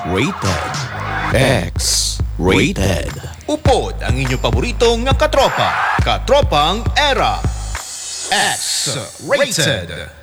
X-rated. X-rated. Upod ang inyong paborito nga katropa. Katropang Era. X-rated.